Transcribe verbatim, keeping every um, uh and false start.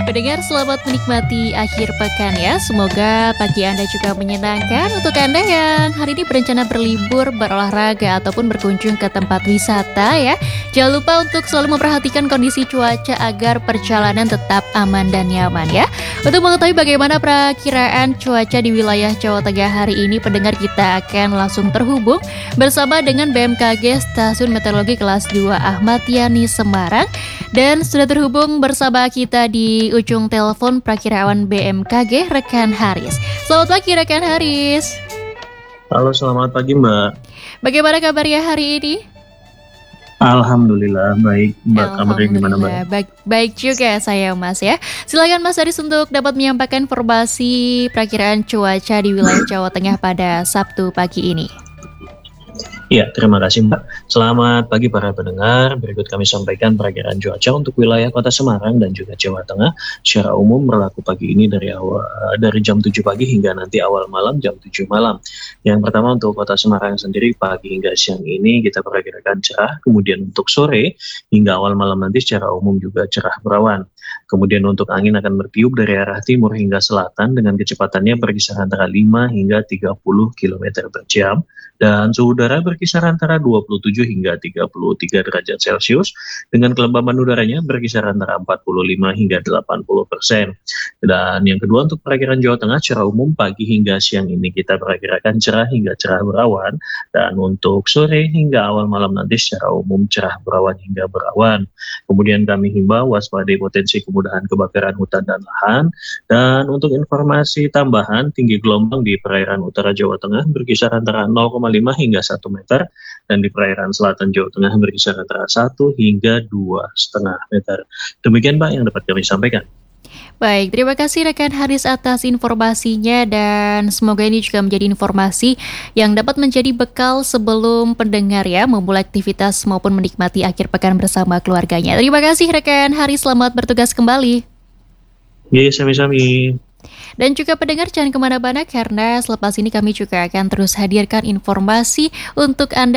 Pendengar selamat menikmati akhir pekan ya. Semoga pagi Anda juga menyenangkan. Untuk Anda yang hari ini berencana berlibur, berolahraga ataupun berkunjung ke tempat wisata ya, jangan lupa untuk selalu memperhatikan kondisi cuaca agar perjalanan tetap aman dan nyaman ya. Untuk mengetahui bagaimana perakiraan cuaca di wilayah Jawa Tengah hari ini, pendengar, kita akan langsung terhubung bersama dengan B M K G Stasiun Meteorologi Kelas dua Ahmad Yani Semarang. Dan sudah terhubung bersama kita di ujung telepon Prakirawan B M K G, rekan Haris. Selamat pagi rekan Haris. Halo, selamat pagi Mbak. Bagaimana kabarnya hari ini? Alhamdulillah baik Mbak. Kabarnya gimana Mbak? Baik, baik juga saya Mas ya. Silakan Mas Haris untuk dapat menyampaikan informasi perakiraan cuaca di wilayah Jawa Tengah pada Sabtu pagi ini. Ya, terima kasih Mbak. Selamat pagi para pendengar. Berikut kami sampaikan perakiraan cuaca untuk wilayah Kota Semarang dan juga Jawa Tengah secara umum berlaku pagi ini dari awal dari jam tujuh pagi hingga nanti awal malam jam tujuh malam. Yang pertama untuk Kota Semarang sendiri pagi hingga siang ini kita perkirakan cerah, kemudian untuk sore hingga awal malam nanti secara umum juga cerah berawan. Kemudian untuk angin akan bertiup dari arah timur hingga selatan dengan kecepatannya berkisar antara lima hingga tiga puluh kilometer per jam dan suhu udara berkisar antara dua puluh tujuh hingga tiga puluh tiga derajat Celcius dengan kelembaban udaranya berkisar antara empat puluh lima hingga delapan puluh persen. Dan yang kedua untuk perakiraan Jawa Tengah secara umum pagi hingga siang ini kita perkirakan cerah hingga cerah berawan, dan untuk sore hingga awal malam nanti secara umum cerah berawan hingga berawan. Kemudian kami himbau waspadai potensi kemudahan kebakaran hutan dan lahan. Dan untuk informasi tambahan, tinggi gelombang di perairan utara Jawa Tengah berkisar antara nol koma lima hingga satu meter, dan di perairan selatan Jawa Tengah berkisar antara satu hingga dua koma lima meter. Demikian Pak yang dapat kami sampaikan. Baik, terima kasih rekan Haris atas informasinya, dan semoga ini juga menjadi informasi yang dapat menjadi bekal sebelum pendengar ya memulai aktivitas maupun menikmati akhir pekan bersama keluarganya. Terima kasih rekan Haris, selamat bertugas kembali. Ya, sami-sami. Dan juga pendengar jangan kemana-mana karena selepas ini kami juga akan terus hadirkan informasi untuk Anda